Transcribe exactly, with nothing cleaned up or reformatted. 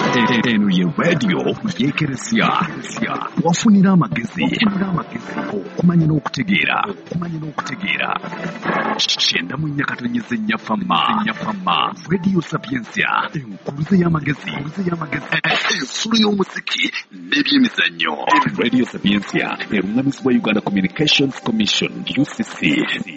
eno ye radio yekeresya wafunira amagezi okumanya n'okutegeera kyenda mu nnyakatonnyeze nnyafama radio sapiensia enkuluze y'amagezi ensulu y'omuziki n'ebyemizannyo radio sapiensia erungamizibwa Uganda Communications Commission U C C